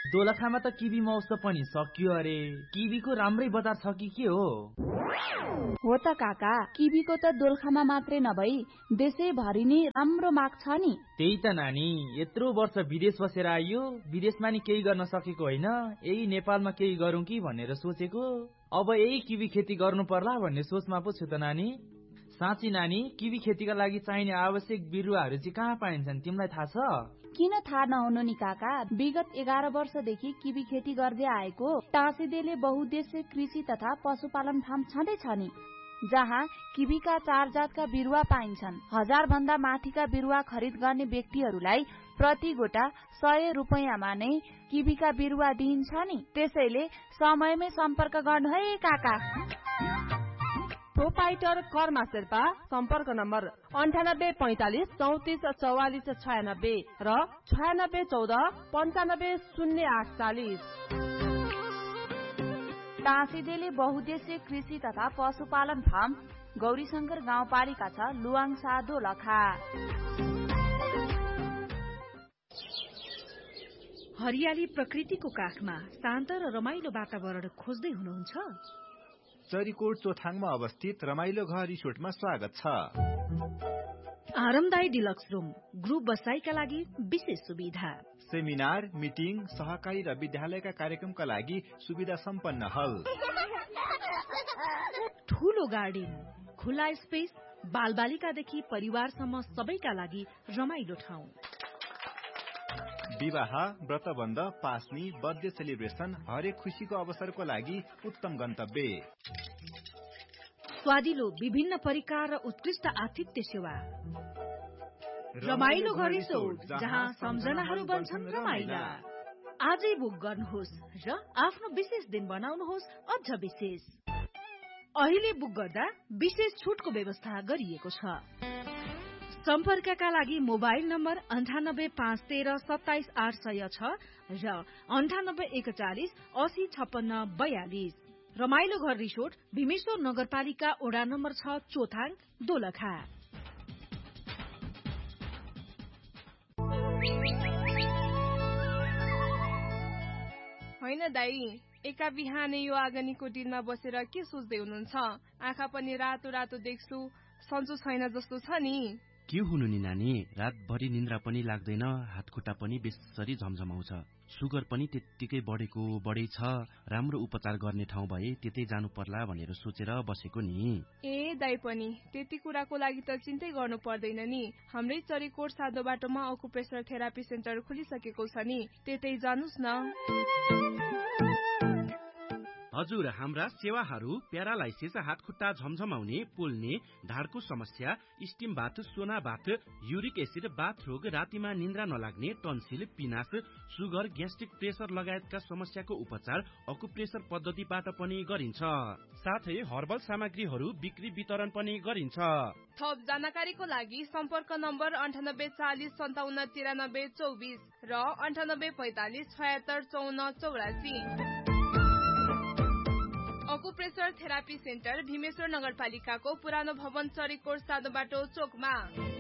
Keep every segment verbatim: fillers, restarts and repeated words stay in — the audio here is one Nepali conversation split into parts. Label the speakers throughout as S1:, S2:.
S1: दोलखामा त किबी महोत्सव पनि सकियो अरे। किबीको राम्रै बजार छ कि के हो?
S2: हो त काका, किबीको त दोलखामा मात्रै नभई देशैभरि नै राम्रो माग छ नि।
S1: त्यही त नानी, यत्रो वर्ष विदेश बसेर आइयो, विदेशमा नि केही गर्न सकेको होइन, यही नेपालमा केही गरौँ कि भनेर सोचेको। अब यही किबी खेती गर्नु पर्ला भन्ने सोचमा पो छु त नानी। साँच्ची नानी, किबी खेतीका लागि चाहिने आवश्यक बिरुवाहरू चाहिँ कहाँ पाइन्छन्, तिमीलाई थाहा छ?
S2: किन थाहा नहुनु नि काका, विगत एघार वर्षदेखि किबी खेती गर्दै आएको टाँसीदेले बहुउद्देश्य कृषि तथा पशुपालन फार्म छँदैछ नि, जहाँ किबीका चार जातका बिरुवा पाइन्छन्। हजार भन्दा माथिका बिरुवा खरिद गर्ने व्यक्तिहरूलाई प्रति गोटा सय रुपियाँमा नै किबीका बिरुवा दिइन्छ नि। त्यसैले समयमै सम्पर्क गर्नु है काका।
S3: प्रोपाइटर कर्मा शेर्पा, सम्पर्क नम्बर अन्ठानब्बे पैंतालिस चौतिस चौवालिस छयानब्बे र छयानब्बे चौध पन्चानब्बे शून्य आठ चालिस।
S2: टाँसीदेले बहुउद्देश्य कृषि तथा पशुपालन फार्म, गौरीशंकर गाउँपालिका छ, लुवाङसा दोलखा।
S4: हरियाली प्रकृतिको काखमा शान्त र रमाइलो वातावरण खोज्दै हुनुहुन्छ?
S5: चरीकोट चोथाङमा अवस्थित रमाइलो घर रिसोर्टमा स्वागत छ।
S4: आरामदायी डिलक्स रूम, ग्रुप बसाइका लागि विशेष सुविधा,
S5: सेमिनार, मिटिङ, सहकारी र विद्यालयका कार्यक्रमका लागि सुविधा सम्पन्न हल,
S4: ठूलो गार्डन, खुला स्पेस, बालबालिकादेखि परिवारसम्म सबैका लागि रमाइलो ठाउँ।
S5: विवाह, व्रतबन्ध, पास्नी, बर्थडे सेलिब्रेसन, हरेक खुशीको अवसरको लागि उत्तम गन्तव्य।
S4: स्वादिलो विभिन्न परिकार र उत्कृष्ट आतिथ्य सेवा। रमाइलो घर रिसोर्ट, जहाँ सम्झनाहरू बन्छन् रमाइला। आजै बुक गर्नुहोस् र आफ्नो विशेष दिन बनाउनुहोस् अझ विशेष। अहिले बुक गर्दा विशेष छुटको व्यवस्था गरिएको छ। सम्पर्कका लागि मोबाइल नम्बर अन्ठानब्बे पाँच तेह्र सत्ताइस आठ सय छ र अन्ठानब्बे एकचालिस असी छप्पन्न बयालिस। रमाइलो घर रिसोर्ट, भीमेश्वर नगरपालिका, ओडा नम्बर छ, चोथाङ, दोलखा।
S3: होइन दाई, एका बिहानै यो आगनीको डिलमा बसेर के सोच्दै हुनुहुन्छ? आँखा पनि रातो रातो देख्छु, सन्चो छैन जस्तो छ नि।
S6: के हुनु नि नानी, रातभरि निन्द्रा पनि लाग्दैन, हातखुट्टा पनि बेसरी झमझमाउँछ, सुगर पनि त्यत्तिकै बढेको बढै छ। राम्रो उपचार गर्ने ठाउँ भए त्यतै जानु पर्ला भनेर सोचेर बसेको नि।
S3: ए दाई पनि त्यति कुराको लागि त चिन्तै गर्नु पर्दैन नि। हाम्रै चरीकोट सादो बाटोमा अकुप्रेसर थेरापी सेन्टर खुलिसकेको छ नि, त्यतै जानुस् न।
S6: हजुर, हाम्रा सेवाहरू प्यारालाइसिस, हातखुट्टा झमझमाउने, पोल्ने, ढाडको समस्या, स्टिम बाथ, सोना बाथ, युरिक एसिड, बाथ रोग, रातिमा निन्द्रा नलाग्ने, टन्सिल, पिनास, सुगर, ग्यास्ट्रिक, प्रेसर लगायतका समस्याको उपचार अकुप्रेसर पद्धतिबाट पनि गरिन्छ। साथै हर्बल सामग्रीहरू बिक्री वितरण पनि गरिन्छ।
S3: थप जानकारीको लागि सम्पर्क नम्बर अन्ठानब्बे चालिस सन्ताउन्न तिरानब्बे चौबिस र अन्ठानब्बे पैंतालिस छयत्तर चौन्न चौरासी। अकुप्रेसर थेरापी सेन्टर, भीमेश्वर नगरपालिकाको पुरानो भवन, चरीकोट सादो बाटो चोकमा।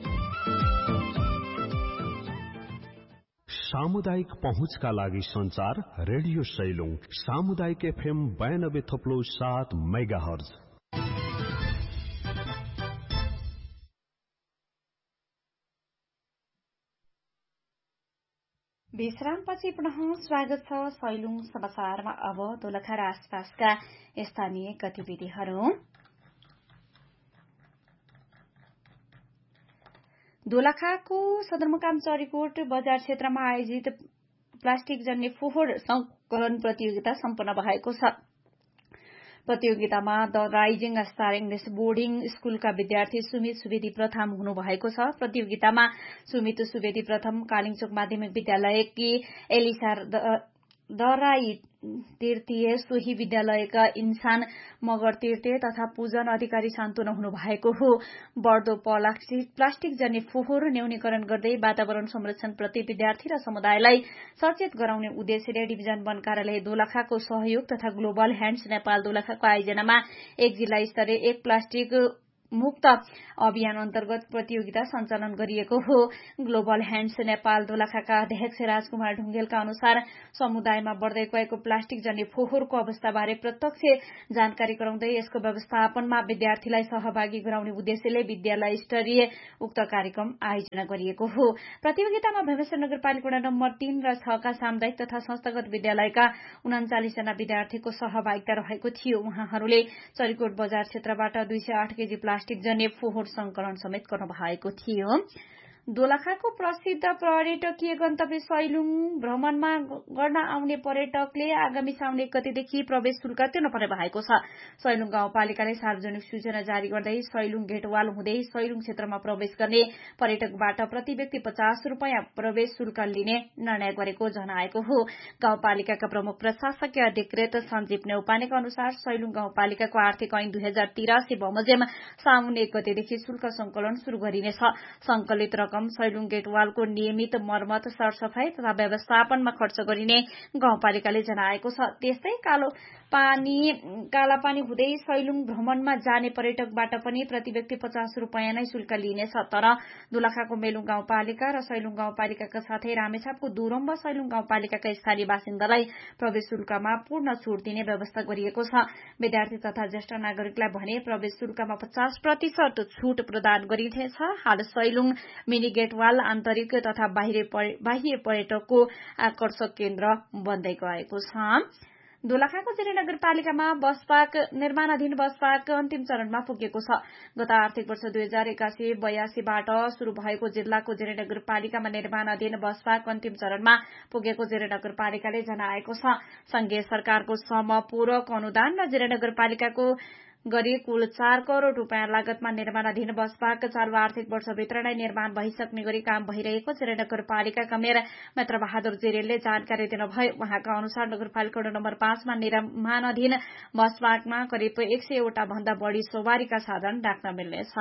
S7: सामुदायिक पहुँचका लागि संचार रेडियो सैलुङ, सामुदायिक एफएम बयानब्बे थप्लो सात मेगा हर्ज।
S8: विश्रामपछि पुनः स्वागत छ सैलुङ समाचारमा। अब दोलखा र आसपासका स्थानीय गतिविधिहरू। दोलखाको सदरमुकाम चरीकोट बजार क्षेत्रमा आयोजित प्लास्टिक जन्य फोहोर संकलन प्रतियोगिता सम्पन्न भएको छ। प्रतियोगितामा the rising star English boarding स्कूलका विद्यार्थी सुमित सुवेदी प्रथम हुनुभएको छ। प्रतियोगितामा सुमित सुवेदी प्रथम, कालिङचोक माध्यमिक विद्यालयकी एलिसा दराई तृतीय, सोही विद्यालयका इन्सान मगर तृतीय तथा पूजन अधिकारी सान्तुना हुनु भएको हो। बढ्दो प्लास्टिक जन्य फोहोर न्यूनीकरण गर्दै वातावरण संरक्षण प्रति विद्यार्थी र समुदायलाई सचेत गराउने उद्देश्यले डिभिजन वन कार्यालय दोलखाको सहयोग तथा ग्लोबल ह्याण्ड्स नेपाल दोलखाको आयोजनामा एक जिल्ला स्तरीय एक प्लास्टिक मुक्त अभियान अन्तर्गत प्रतियोगिता सञ्चालन गरिएको हो। ग्लोबल ह्याण्ड्स नेपाल दोलखाका अध्यक्ष राजकुमार ढुङ्गेलका अनुसार समुदायमा बढ्दै गएको प्लास्टिक जन्य फोहोरको अवस्थाबारे प्रत्यक्ष जानकारी गराउँदै यसको व्यवस्थापनमा विद्यार्थीलाई सहभागी गराउने उद्देश्यले विद्यालय स्तरीय उक्त कार्यक्रम आयोजना गरिएको हो। प्रतियोगितामा भीमसेन नगरपालिका नम्बर तीन र छका सामुदायिक तथा संस्थागत विद्यालयका उनाचालिस जना विद्यार्थीको सहभागिता रहेको थियो। उहाँहरूले चरीकोट बजार क्षेत्रबाट दुई सय आठ केजी प्लास्टिक जन्य फोहोर संकलन समेत गर्नु भएको थियो। दोलखाको प्रसिद्ध पर्यटकीय गन्तव्य सैलुङ भ्रमणमा गर्न आउने पर्यटकले आगामी साउन एक गतेदेखि प्रवेश शुल्क तिर्नुपर्ने भएको छ। सैलुङ गाउँपालिकाले सार्वजनिक सूचना जारी गर्दै सैलुङ गेटवाल हुँदै सैलुङ क्षेत्रमा प्रवेश गर्ने पर्यटकबाट प्रति व्यक्ति पचास रूपियाँ प्रवेश शुल्क लिने निर्णय गरेको जनाएको हो। गाउँपालिकाका प्रमुख प्रशासकीय अधिकृत सञ्जीव नेउपानेका अनुसार सैलुङ गाउँपालिकाको आर्थिक ऐन दुई हजार तिरासी बमोजिम साउन एक गतेदेखि शुल्क संकलन शुरू गरिनेछ। संकलित रकम सैलुङ गेटवालको नियमित मर्मत सरसफाई तथा व्यवस्थापनमा खर्च गरिने गाउँपालिकाले जनाएको छ। त्यस्तै कालो पानी कालापानी हुँदै सैलुङ भ्रमणमा जाने पर्यटकबाट पनि प्रति व्यक्ति पचास रूपियाँ नै शुल्क लिइनेछ। तर दोलखाको मेलुङ गाउँपालिका र सैलुङ गाउँपालिकाका साथै रामेछापको दुरम्ब सैलुङ गाउँपालिकाका स्थानीय बासिन्दालाई प्रवेश शुल्कमा पूर्ण छूट दिने व्यवस्था गरिएको छ। विद्यार्थी तथा ज्येष्ठ नागरिकलाई भने प्रवेश शुल्कमा पचास प्रतिशत छूट प्रदान गरिनेछ। हाल सैलुङ मिनी गेटवाल आन्तरिक तथा बाह्य पर्यटकको आकर्षक केन्द्र बन्दै गएको छ। दोलखाको जिरे नगरपालिकामा बस पार्क निर्माणाधीन बस पार्क अन्तिम चरणमा पुगेको छ। गत आर्थिक वर्ष दुई हजार एकासी बयासीबाट शुरू भएको जिल्लाको जिरे नगरपालिकामा निर्माणाधीन बस पार्क अन्तिम चरणमा पुगेको जिरे नगरपालिकाले जनाएको छ। संघीय सरकारको समपूरक अनुदान र जिरे नगरपालिकाको गरी कुल चार करोड़ रूपियाँ लागतमा निर्माणाधीन बस पार्क चालू आर्थिक वर्षभित्र नै निर्माण भइसक्ने गरी काम भइरहेको जिरे नगरपालिकाका मेयर मित्र बहादुर जिरेलले जानकारी दिनुभयो। उहाँका अनुसार नगरपालिका नम्बर पाँचमा निर्माणाधीन बस पार्कमा करिब एक सय वटा भन्दा बढ़ी सवारीका साधन राख्न मिल्नेछ।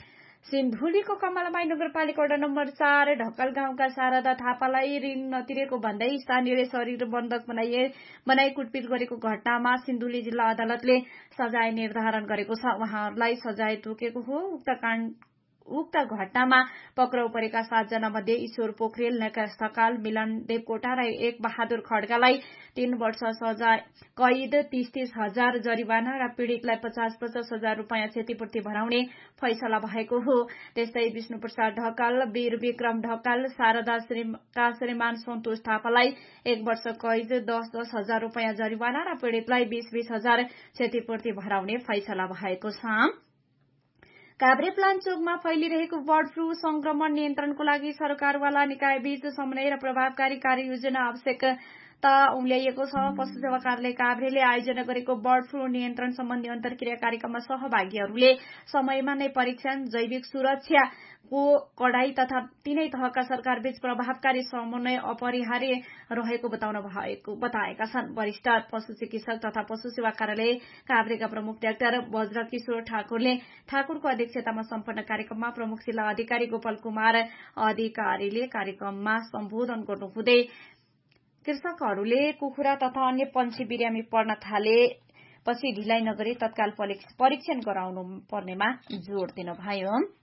S8: सिन्धुलीको कमलामाई नगरपालिका वडा नम्बर चार ढक्कल गाउँका शारदा थापालाई ऋण नतिरेको भन्दै स्थानीयले शरीर बन्धक बनाइए बनाई कुटपिट गरेको घटनामा सिन्धुली जिल्ला अदालतले सजाय निर्धारण गरेको छ। उहाँहरूलाई सजाय तोकेको हो। उक्त काण्ड उक्त घटनामा पक्राउ परेका सातजना मध्ये ईश्वर पोखरेल, नकेश थकाल, मिलन देवकोटा र एक बहादुर खड्कालाई तीन वर्ष सजाय कैद, तीस तीस हजार जरिवाना र पीड़ितलाई पचास पचास हजार रूपियाँ क्षतिपूर्ति भराउने फैसला भएको हो। त्यस्तै विष्णु प्रसाद ढकाल, वीर विक्रम ढकाल, शारदा श्रीमान सन्तोष थापालाई एक वर्ष कैद, दस दस हजार रूपियाँ जरिवाना र पीड़ितलाई बीस बीस हजार क्षतिपूर्ति भराउने फैसला भएको छ। काभ्रे प्लान्चोकमा फैलिरहेको बर्ड फ्लू संक्रमण नियन्त्रणको लागि सरकारवाला निकायबीच समन्वय र प्रभावकारी कार्ययोजना आवश्यकता उम्ल्याइएको छ। पशु सेवा कार्यालय काभ्रेले आयोजना गरेको बर्ड फ्लू नियन्त्रण सम्बन्धी अन्तर्क्रिया कार्यक्रममा सहभागीहरूले समयमा नै परीक्षण, जैविक सुरक्षा को कडाई तथा तीनै तहका सरकारबीच प्रभावकारी समन्वय अपरिहार्य रहेको बताउन भएको बताएका छन्। वरिष्ठ पशु चिकित्सक तथा पशु सेवा कार्यालय काभ्रेका प्रमुख डाक्टर वज्रकिशोर ठाकुरले ठाकुरको अध्यक्षतामा सम्पन्न कार्यक्रममा प्रमुख जिल्ला अधिकारी गोपाल कुमार अधिकारीले कार्यक्रममा सम्बोधन गर्नुहुँदै कृषकहरूले कुखुरा तथा अन्य पंक्षी बिरामी पर्न थाले पछि ढिलाइ नगरी तत्काल परीक्षण गराउनु पर्नेमा जोड़ दिनुभयो।